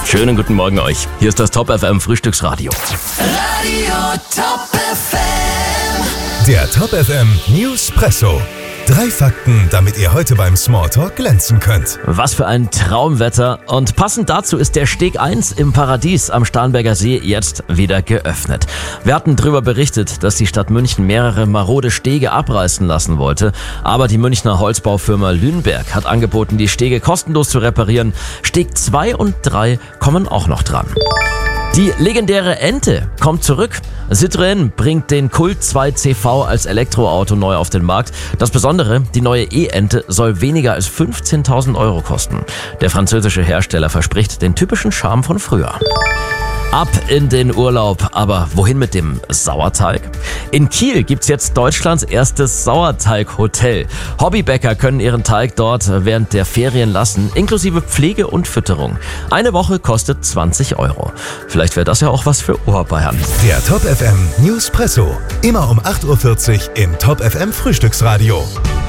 Schönen guten Morgen euch. Hier ist das Top FM Frühstücksradio. Radio Top FM. Der Top FM Newspresso. 3 Fakten, damit ihr heute beim Smalltalk glänzen könnt. Was für ein Traumwetter. Und passend dazu ist der Steg 1 im Paradies am Starnberger See jetzt wieder geöffnet. Wir hatten darüber berichtet, dass die Stadt München mehrere marode Stege abreißen lassen wollte. Aber die Münchner Holzbaufirma Lüneberg hat angeboten, die Stege kostenlos zu reparieren. Steg 2 und 3 kommen auch noch dran. Die legendäre Ente kommt zurück. Citroën bringt den Kult 2 CV als Elektroauto neu auf den Markt. Das Besondere, die neue E-Ente soll weniger als 15.000 € kosten. Der französische Hersteller verspricht den typischen Charme von früher. Ab in den Urlaub, aber wohin mit dem Sauerteig? In Kiel gibt's jetzt Deutschlands erstes Sauerteig-Hotel. Hobbybäcker können ihren Teig dort während der Ferien lassen, inklusive Pflege und Fütterung. Eine Woche kostet 20 €. Vielleicht wäre das ja auch was für Oberbayern. Der Top FM Newspresso. Immer um 8:40 Uhr im Top FM Frühstücksradio.